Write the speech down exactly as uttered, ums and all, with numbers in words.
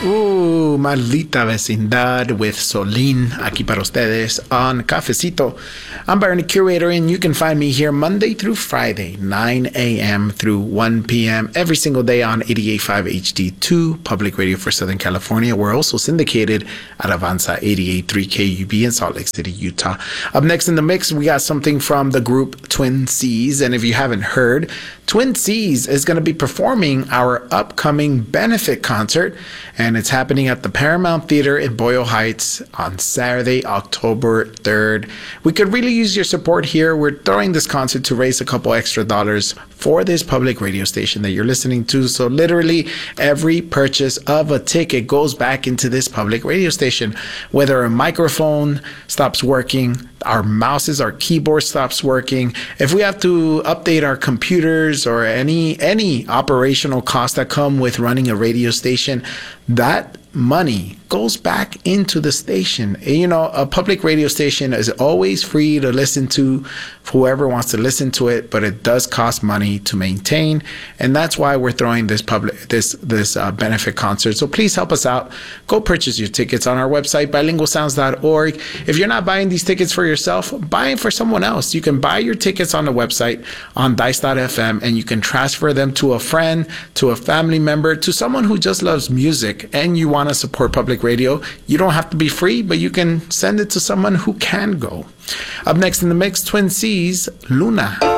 Uh, maldita vecindad with Solín aquí para ustedes on Cafecito. I'm Bernie Curator, and you can find me here Monday through Friday, nine a.m. through one p.m. every single day on eighty-eight point five H D two, Public Radio for Southern California. We're also syndicated at Avanza eighty-eight point three K U B in Salt Lake City, Utah. Up next in the mix, we got something from the group Twin Seas, and if you haven't heard, Twin Seas is going to be performing our upcoming benefit concert, and it's happening at the Paramount Theater in Boyle Heights on Saturday, October third. We could really use your support here. We're throwing this concert to raise a couple extra dollars for this public radio station that you're listening to. So literally every purchase of a ticket goes back into this public radio station. Whether a microphone stops working, our mouses, our keyboard stops working, if we have to update our computers or any any operational costs that come with running a radio station, that money goes back into the station. You know, a public radio station is always free to listen to whoever wants to listen to it, but it does cost money to maintain, and that's why we're throwing this public this this uh, benefit concert. So please help us out. Go purchase your tickets on our website, bilingual sounds dot org. If you're not buying these tickets for yourself, buy them for someone else. You can buy your tickets on the website on dice dot f m, and you can transfer them to a friend, to a family member, to someone who just loves music and you want to support public radio. You don't have to be free, but you can send it to someone who can go. Up next in the mix, Twin Seas, Luna.